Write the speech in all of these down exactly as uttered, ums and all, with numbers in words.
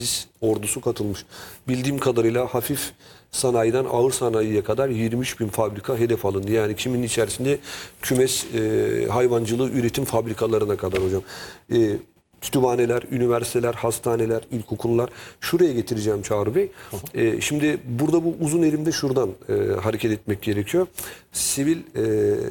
ordusu katılmış. Bildiğim kadarıyla hafif sanayiden ağır sanayiye kadar yirmi üç bin fabrika hedef alındı. Yani kimin içerisinde kümes e, hayvancılığı üretim fabrikalarına kadar hocam. E, kütüphaneler, üniversiteler, hastaneler, ilkokullar. Şuraya getireceğim Çağrı Bey. E, şimdi burada bu uzun elimde şuradan e, hareket etmek gerekiyor. Sivil e,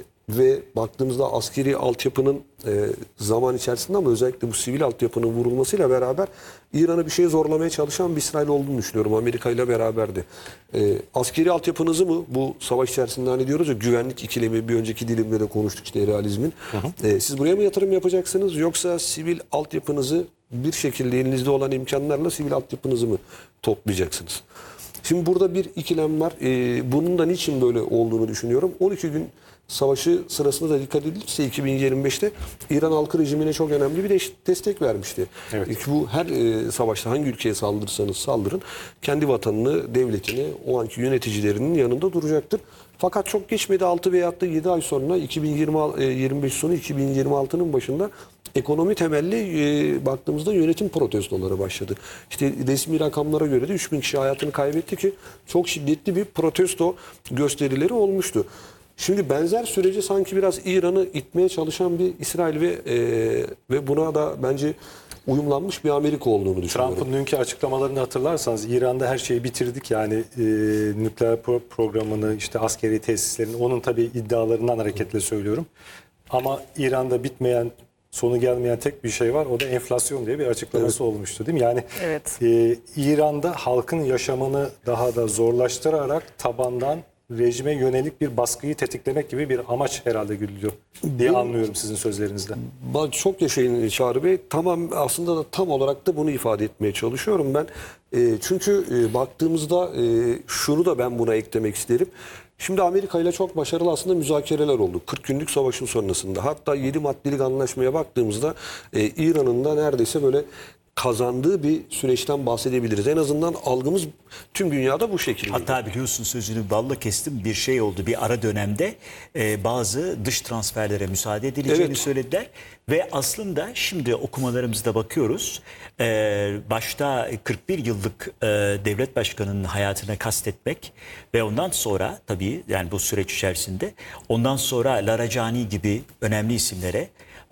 ve baktığımızda askeri altyapının e, zaman içerisinde ama özellikle bu sivil altyapının vurulmasıyla beraber İran'a bir şey zorlamaya çalışan bir İsrail olduğunu düşünüyorum. Amerika ile beraberdi. E, askeri altyapınızı mı bu savaş içerisinde hani diyoruz ya güvenlik ikilemi bir önceki dilimde de konuştuk işte realizmin. Hı hı. E, siz buraya mı yatırım yapacaksınız yoksa sivil altyapınızı bir şekilde elinizde olan imkanlarla sivil altyapınızı mı toplayacaksınız? Şimdi burada bir ikilem var. E, bunun da niçin böyle olduğunu düşünüyorum. on iki gün savaşı sırasında da dikkat edilirse iki bin yirmi beşte İran halkı rejimine çok önemli bir destek vermişti. Evet. E, bu her e, savaşta hangi ülkeye saldırırsanız saldırın kendi vatanını, devletini, o anki yöneticilerinin yanında duracaktır. Fakat çok geçmedi altı veya yedi ay sonra iki bin yirmi beş sonu iki bin yirmi altının başında ekonomi temelli e, baktığımızda yönetim protestoları başladı. İşte resmi rakamlara göre de üç bin kişi hayatını kaybetti ki çok şiddetli bir protesto gösterileri olmuştu. Şimdi benzer süreci sanki biraz İran'ı itmeye çalışan bir İsrail ve e, ve buna da bence uyumlanmış bir Amerika olduğunu düşünüyorum. Trump'ın dünkü açıklamalarını hatırlarsanız İran'da her şeyi bitirdik yani e, nükleer pro programını işte askeri tesislerini onun tabii iddialarından hareketle söylüyorum. Ama İran'da bitmeyen sonu gelmeyen tek bir şey var o da enflasyon diye bir açıklaması evet. olmuştu değil mi? Yani evet. e, İran'da halkın yaşamını daha da zorlaştırarak tabandan rejime yönelik bir baskıyı tetiklemek gibi bir amaç herhalde güdülüyor diye anlıyorum sizin sözlerinizden. Çok yaşayın Çağrı Bey. Tamam aslında da tam olarak da bunu ifade etmeye çalışıyorum ben. E, çünkü e, baktığımızda e, şunu da ben buna eklemek isterim. Şimdi Amerika ile çok başarılı aslında müzakereler oldu. kırk günlük savaşın sonrasında. Hatta yedi maddelik anlaşmaya baktığımızda e, İran'ın da neredeyse böyle kazandığı bir süreçten bahsedebiliriz. En azından algımız tüm dünyada bu şekilde. Hatta biliyorsun sözünü balla kestim bir şey oldu. Bir ara dönemde e, bazı dış transferlere müsaade edileceğini evet. söylediler. Ve aslında şimdi okumalarımızda bakıyoruz. E, başta kırk bir yıllık e, devlet başkanının hayatına kastetmek ve ondan sonra tabii yani bu süreç içerisinde ondan sonra Larajani gibi önemli isimlere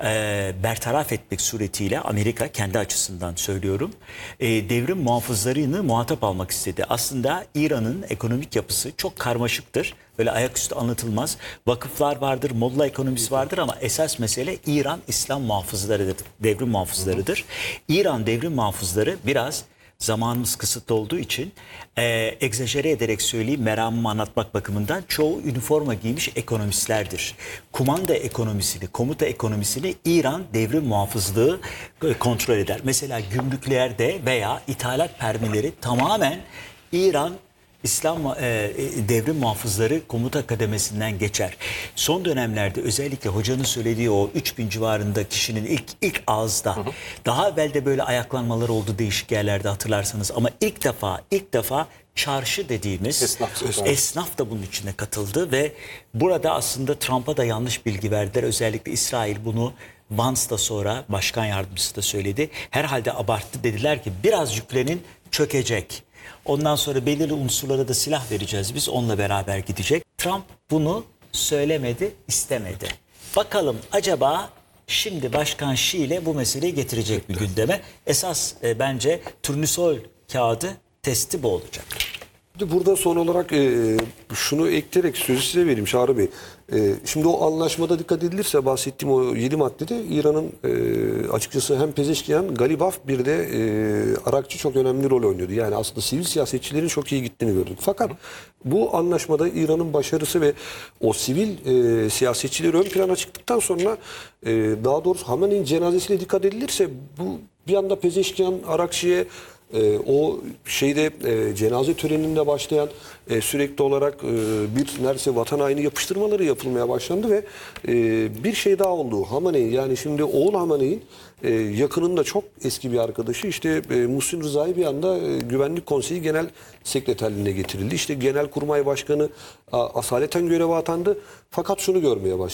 E, bertaraf etmek suretiyle Amerika kendi açısından söylüyorum e, devrim muhafızlarını muhatap almak istedi. Aslında İran'ın ekonomik yapısı çok karmaşıktır. Böyle ayaküstü anlatılmaz. Vakıflar vardır, molla ekonomisi vardır ama esas mesele İran İslam muhafızlarıdır, devrim muhafızlarıdır. İran devrim muhafızları biraz zamanımız kısıtlı olduğu için e, egzajere ederek söyleyeyim meramımı anlatmak bakımından çoğu üniforma giymiş ekonomistlerdir. Kumanda ekonomisini, komuta ekonomisini İran devrim muhafızlığı kontrol eder. Mesela gümrüklerde veya ithalat permileri tamamen İran İslam e, devrim muhafızları komuta kademesinden geçer. Son dönemlerde özellikle hocanın söylediği o üç bin civarında kişinin ilk ilk ağızda hı hı. daha evvel de böyle ayaklanmalar oldu değişik yerlerde hatırlarsanız ama ilk defa ilk defa çarşı dediğimiz esnaf, esnaf. esnaf da bunun içine katıldı ve burada aslında Trump'a da yanlış bilgi verdiler. Özellikle İsrail bunu Vance da sonra başkan yardımcısı da söyledi. Herhalde abarttı dediler ki biraz yüklenin çökecek. Ondan sonra belirli unsurlara da silah vereceğiz biz onunla beraber gidecek. Trump bunu söylemedi, istemedi. Bakalım acaba şimdi Başkan Xi ile bu meseleyi getirecek bir gündeme. Esas e, bence turnusol kağıdı testi bu olacak. Burada son olarak e, şunu ekleyerek sözü size vereyim Çağrı Bey. E, şimdi o anlaşmada dikkat edilirse bahsettiğim o yedi maddede İran'ın e, açıkçası hem Pezeşkiyan, Galibaf bir de e, Arakçı çok önemli rol oynuyordu. Yani aslında sivil siyasetçilerin çok iyi gittiğini gördük. Fakat bu anlaşmada İran'ın başarısı ve o sivil e, siyasetçileri ön plana çıktıktan sonra e, daha doğrusu Hamene'nin cenazesine dikkat edilirse bu bir anda Pezeşkiyan, Arakçı'ya Ee, o şeyde e, cenaze töreninde başlayan e, sürekli olarak e, bir neredeyse vatan haini yapıştırmaları yapılmaya başlandı ve e, bir şey daha oldu. Hamenei yani şimdi oğul Hamenei'nin e, yakınında çok eski bir arkadaşı işte e, Muhsin Rıza'yı bir anda e, Güvenlik Konseyi Genel Sekreterliğine getirildi. İşte Genelkurmay Başkanı a, asaleten göreve atandı. Fakat şunu görmeye başladık.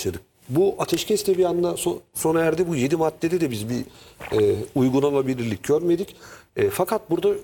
Bu ateşkes de bir anda so- sona erdi. Bu yedi maddede de biz bir e, uygulanabilirlik görmedik. E, fakat burada